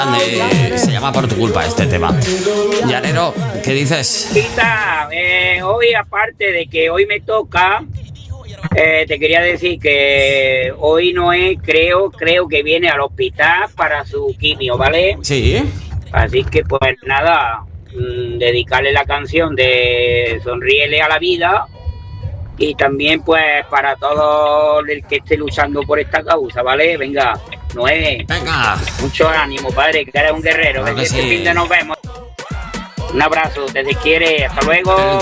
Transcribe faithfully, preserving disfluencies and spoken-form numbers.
Eh, se llama Por tu culpa este tema. Llanero, ¿qué dices? Quita, eh, hoy aparte de que hoy me toca, eh, te quería decir que hoy Noé creo, creo que viene al hospital para su quimio, ¿vale? Sí. Así que pues nada, mmm, dedicarle la canción de Sonríele a la vida y también pues para todo el que esté luchando por esta causa, ¿vale? Venga, Noé, venga, mucho ánimo, padre, que eres un guerrero. Claro que este sí. fin de nos vemos. Un abrazo, te quiere, hasta luego.